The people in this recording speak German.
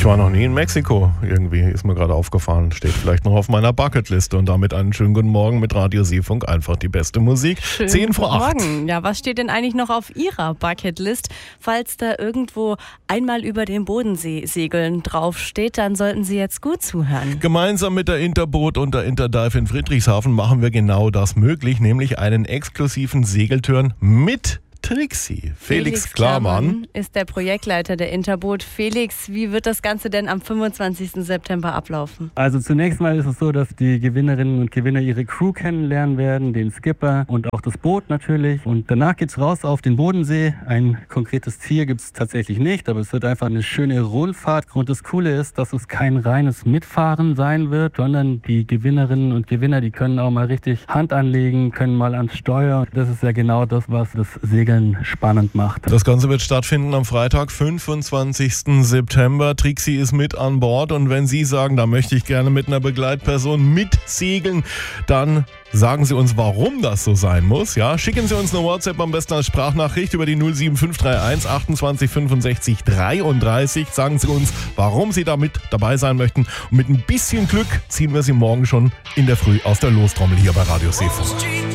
Ich war noch nie in Mexiko. Irgendwie ist mir gerade aufgefallen. Steht vielleicht noch auf meiner Bucketliste. Und damit einen schönen guten Morgen mit Radio Seefunk. Einfach die beste Musik. Schönen 10 vor 8. Morgen. Ja, was steht denn eigentlich noch auf Ihrer Bucketlist? Falls da irgendwo einmal über den Bodensee segeln draufsteht, dann sollten Sie jetzt gut zuhören. Gemeinsam mit der Interboot und der Interdive in Friedrichshafen machen wir genau das möglich, nämlich einen exklusiven Segeltörn mit Trixie. Felix Klamann ist der Projektleiter der Interboot. Felix, wie wird das Ganze denn am 25. September ablaufen? Also zunächst mal ist es so, dass die Gewinnerinnen und Gewinner ihre Crew kennenlernen werden, den Skipper und auch das Boot natürlich. Und danach geht's raus auf den Bodensee. Ein konkretes Ziel gibt's tatsächlich nicht, aber es wird einfach eine schöne Rundfahrt. Und das Coole ist, dass es kein reines Mitfahren sein wird, sondern die Gewinnerinnen und Gewinner, die können auch mal richtig Hand anlegen, können mal ans Steuer. Das ist ja genau das, was das Segeln spannend macht. Das Ganze wird stattfinden am Freitag, 25. September. Trixie ist mit an Bord und wenn Sie sagen, da möchte ich gerne mit einer Begleitperson mitsegeln, dann sagen Sie uns, warum das so sein muss. Ja, schicken Sie uns eine WhatsApp am besten als Sprachnachricht über die 07531 28 65 33. Sagen Sie uns, warum Sie da mit dabei sein möchten. Und mit ein bisschen Glück ziehen wir Sie morgen schon in der Früh aus der Lostrommel hier bei Radio Seefunk.